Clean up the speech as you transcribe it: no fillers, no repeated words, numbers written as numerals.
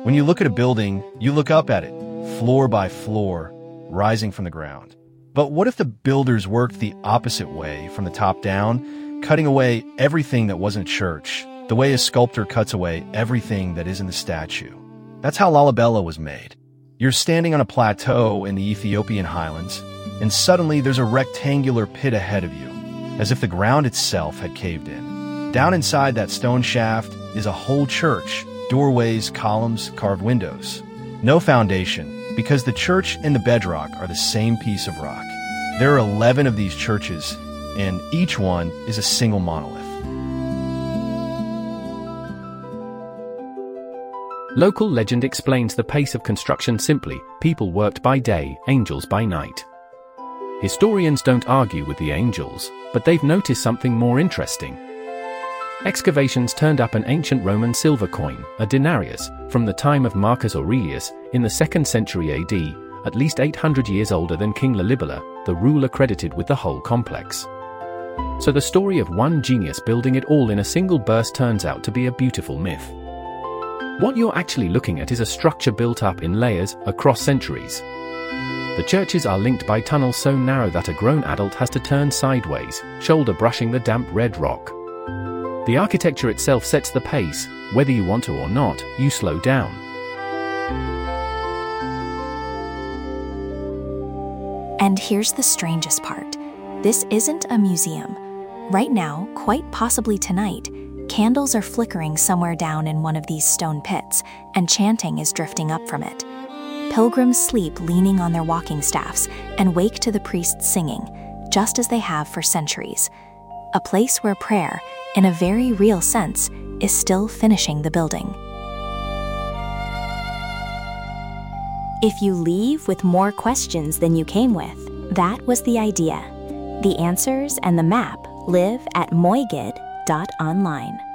When you look at a building, you look up at it, floor by floor, rising from the ground. But what if the builders worked the opposite way, from the top down, cutting away everything that wasn't church, the way a sculptor cuts away everything that isn't the statue? That's how Lalibela was made. You're standing on a plateau in the Ethiopian highlands, and suddenly there's a rectangular pit ahead of you, as if the ground itself had caved in. Down inside that stone shaft is a whole church, doorways, columns, carved windows. No foundation, because the church and the bedrock are the same piece of rock. There are 11 of these churches, and each one is a single monolith. Local legend explains the pace of construction simply: people worked by day, angels by night. Historians don't argue with the angels, but they've noticed something more interesting. Excavations turned up an ancient Roman silver coin, a denarius, from the time of Marcus Aurelius, in the 2nd century AD, at least 800 years older than King Lalibela, the ruler credited with the whole complex. So the story of one genius building it all in a single burst turns out to be a beautiful myth. What you're actually looking at is a structure built up in layers across centuries. The churches are linked by tunnels so narrow that a grown adult has to turn sideways, shoulder brushing the damp red rock. The architecture itself sets the pace. Whether you want to or not, you slow down. And here's the strangest part. This isn't a museum. Right now, quite possibly tonight, candles are flickering somewhere down in one of these stone pits, and chanting is drifting up from it. Pilgrims sleep leaning on their walking staffs and wake to the priests singing, just as they have for centuries. A place where prayer, in a very real sense, is still finishing the building. If you leave with more questions than you came with, that was the idea. The answers and the map live at moigid.online.